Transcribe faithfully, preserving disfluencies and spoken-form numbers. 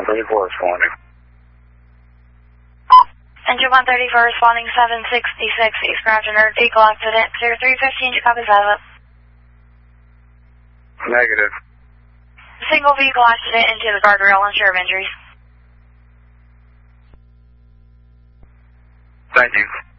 thirty-four responding. Engine one thirty-four responding seven sixty-six, East Grafton, vehicle accident, zero three fifteen, copy seven. Negative. Single vehicle accident into the guardrail, unsure of injuries. Thank you.